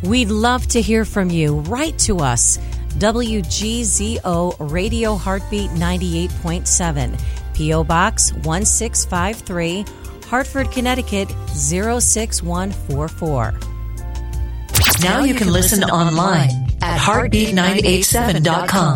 We'd love to hear from you. Write to us. WGZO Radio Heartbeat 98.7, P.O. Box 1653, Hartford, Connecticut 06144. Now you can listen online at heartbeat987.com.